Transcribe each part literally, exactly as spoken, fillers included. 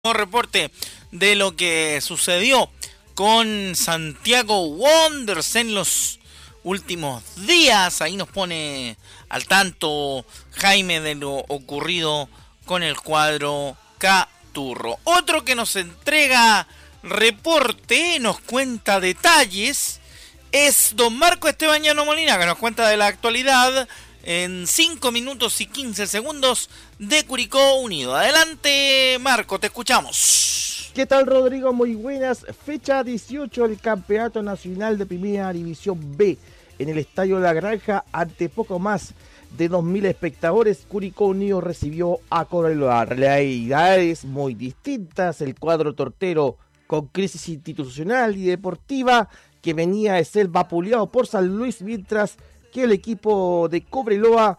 Reporte de lo que sucedió con Santiago Wanderers en los últimos días. Ahí nos pone al tanto Jaime de lo ocurrido con el cuadro Caturro. Otro que nos entrega reporte, nos cuenta detalles, es don Marco Estebañano Molina, que nos cuenta de la actualidad en cinco minutos y quince segundos de Curicó Unido. Adelante, Marco, te escuchamos. ¿Qué tal, Rodrigo? Muy buenas. Fecha dieciocho del Campeonato Nacional de Primera División B en el Estadio La Granja. Ante poco más de dos mil espectadores, Curicó Unido recibió a Cobreloa. Realidades muy distintas. El cuadro tortero con crisis institucional y deportiva que venía de ser vapuleado por San Luis, mientras que el equipo de Cobreloa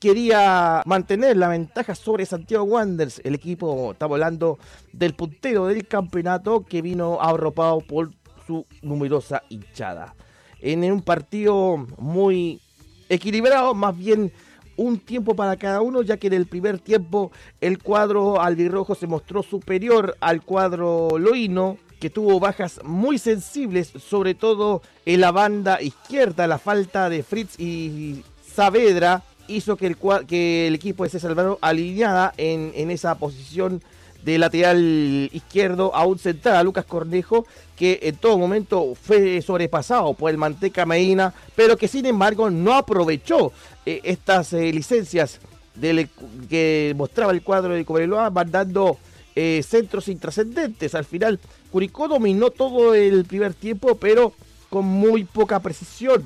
quería mantener la ventaja sobre Santiago Wanderers. El equipo está hablando del puntero del campeonato que vino arropado por su numerosa hinchada. En un partido muy equilibrado, más bien un tiempo para cada uno, ya que en el primer tiempo el cuadro albirrojo se mostró superior al cuadro loíno, que tuvo bajas muy sensibles, sobre todo en la banda izquierda. La falta de Fritz y Saavedra hizo que el, que el equipo de César Alvaro alineada en, en esa posición de lateral izquierdo a un central, a Lucas Cornejo, que en todo momento fue sobrepasado por el Manteca Medina, pero que sin embargo no aprovechó eh, estas eh, licencias del, que mostraba el cuadro de Cobreloa, mandando eh, centros intrascendentes. Al final Curicó dominó todo el primer tiempo, pero con muy poca precisión.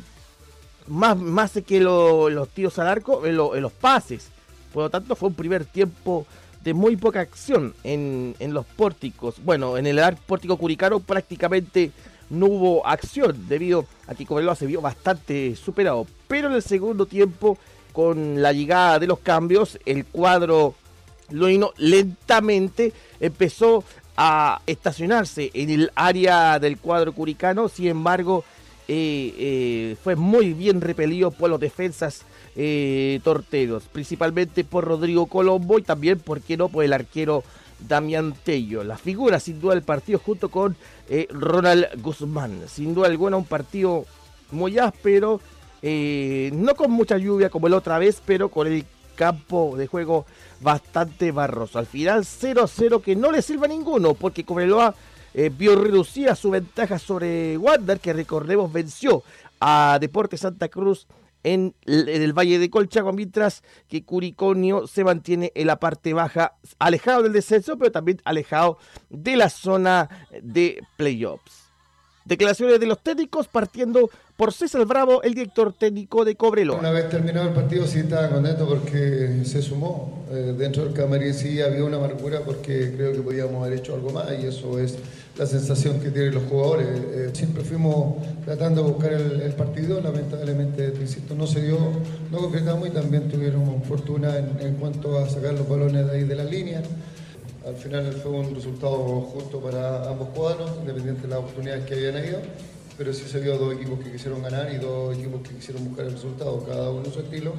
Más, más que lo, los tiros al arco, en, lo, en los pases. Por lo tanto, fue un primer tiempo de muy poca acción en, en los pórticos. Bueno, en el pórtico curicano prácticamente no hubo acción, debido a que Cobreloa se vio bastante superado. Pero en el segundo tiempo, con la llegada de los cambios, el cuadro loíno lentamente empezó a estacionarse en el área del cuadro curicano. Sin embargo, eh, eh, fue muy bien repelido por los defensas eh, torteros, principalmente por Rodrigo Colombo y también, por qué no, por el arquero Damián Tello. La figura sin duda del partido, junto con eh, Ronald Guzmán. Sin duda alguna, un partido muy áspero, eh, no con mucha lluvia como la otra vez, pero con el campo de juego bastante barroso. Al final cero a cero, que no le sirve a ninguno, porque Cobreloa eh, vio reducida su ventaja sobre Wander, que recordemos venció a Deportes Santa Cruz en, en el Valle de Colchagua, mientras que Curicó Unido se mantiene en la parte baja, alejado del descenso, pero también alejado de la zona de playoffs. Declaraciones de los técnicos, partiendo por César Bravo, el director técnico de Cobreloa. Una vez terminado el partido sí estaba contento porque se sumó. Eh, dentro del camarín sí había una amargura porque creo que podíamos haber hecho algo más, y eso es la sensación que tienen los jugadores. Eh, siempre fuimos tratando de buscar el, el partido, lamentablemente, te insisto, no se dio, no concretamos, y también tuvieron fortuna en, en cuanto a sacar los balones de ahí de la línea. Al final fue un resultado justo para ambos cuadros, independiente de las oportunidades que habían ido, pero sí se vio dos equipos que quisieron ganar y dos equipos que quisieron buscar el resultado, cada uno a su estilo.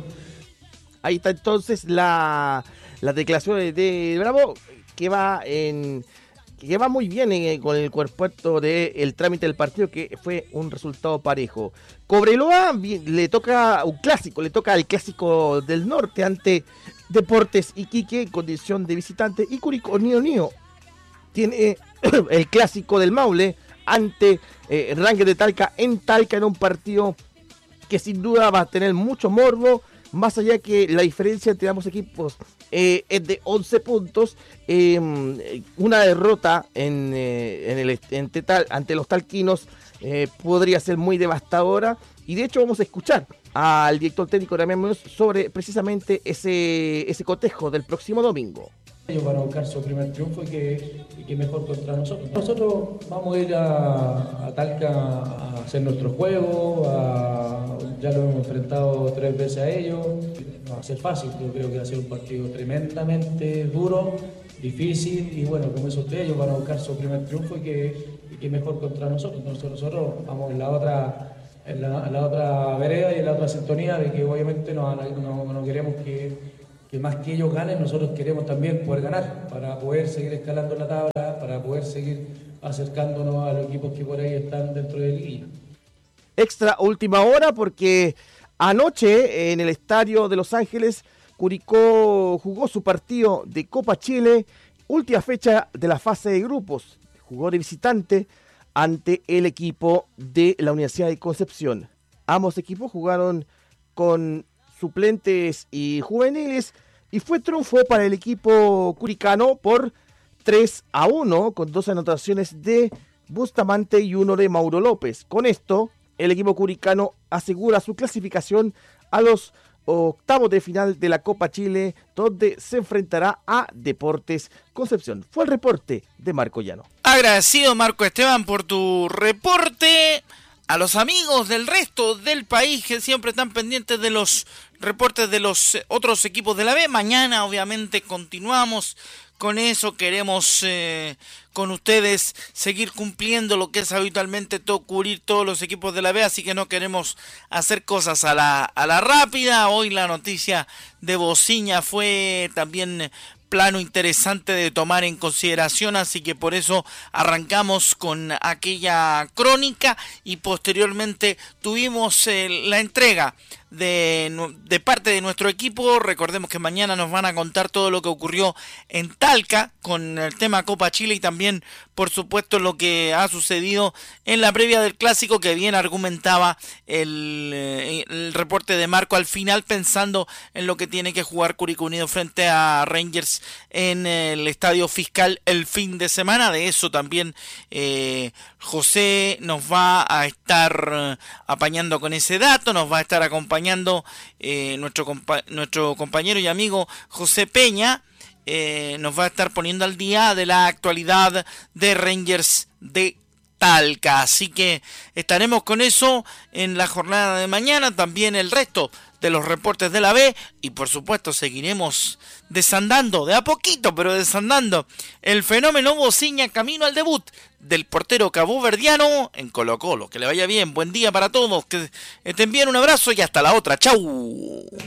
Ahí está entonces la, la declaración de, de Bravo, que va en que va muy bien en, con el cuerpo del trámite del partido, que fue un resultado parejo. Cobreloa le toca un clásico, le toca el clásico del norte ante Deportes Iquique en condición de visitante, y Curicó Unido tiene el clásico del Maule ante eh, Rangers de Talca en Talca, en un partido que sin duda va a tener mucho morbo, más allá que la diferencia entre ambos equipos eh, es de once puntos. Eh, una derrota en, eh, en el, en Tetal, ante los talquinos eh, podría ser muy devastadora, y de hecho vamos a escuchar al director técnico Damián Muñoz sobre precisamente ese, ese cotejo del próximo domingo. Ellos van a buscar su primer triunfo y que, y que mejor contra nosotros. Nosotros vamos a ir a, a Talca a hacer nuestro juego, a, ya lo hemos enfrentado tres veces a ellos. No va a ser fácil, yo creo que va a ser un partido tremendamente duro, difícil, y bueno, como esos tres, ellos van a buscar su primer triunfo y que, y que mejor contra nosotros. Entonces nosotros vamos en la otra... En la, en la otra vereda y en la otra sintonía de que obviamente no, no, no queremos que, que más que ellos ganen, nosotros queremos también poder ganar, para poder seguir escalando la tabla, para poder seguir acercándonos a los equipos que por ahí están dentro de la liguilla. Extra última hora, porque anoche en el estadio de Los Ángeles, Curicó jugó su partido de Copa Chile, última fecha de la fase de grupos. Jugó de visitante ante el equipo de la Universidad de Concepción. Ambos equipos jugaron con suplentes y juveniles y fue triunfo para el equipo curicano por tres a uno, con dos anotaciones de Bustamante y uno de Mauro López. Con esto, el equipo curicano asegura su clasificación a los octavos de final de la Copa Chile, donde se enfrentará a Deportes Concepción. Fue el reporte de Marco Llano. Agradecido, Marco Esteban, por tu reporte. A los amigos del resto del país que siempre están pendientes de los reportes de los otros equipos de la B. Mañana obviamente continuamos con eso. Queremos eh, con ustedes seguir cumpliendo lo que es habitualmente todo, cubrir todos los equipos de la B, así que no queremos hacer cosas a la, a la rápida. Hoy la noticia de Bociña fue también plano interesante de tomar en consideración, así que por eso arrancamos con aquella crónica y posteriormente tuvimos eh, la entrega de, de parte de nuestro equipo. Recordemos que mañana nos van a contar todo lo que ocurrió en Talca con el tema Copa Chile y también por supuesto lo que ha sucedido en la previa del clásico, que bien argumentaba el, el reporte de Marco al final, pensando en lo que tiene que jugar Curicó Unido frente a Rangers en el Estadio Fiscal el fin de semana. De eso también eh, José nos va a estar apañando con ese dato, nos va a estar acompañando eh, nuestro, compa- nuestro compañero y amigo José Peña. Eh, nos va a estar poniendo al día de la actualidad de Rangers de Talca, así que estaremos con eso en la jornada de mañana, también el resto de los reportes de la B y por supuesto seguiremos desandando, de a poquito pero desandando, el fenómeno Bociña camino al debut del portero caboverdiano en Colo Colo. Que le vaya bien, buen día para todos, que estén bien, un abrazo y hasta la otra, chau.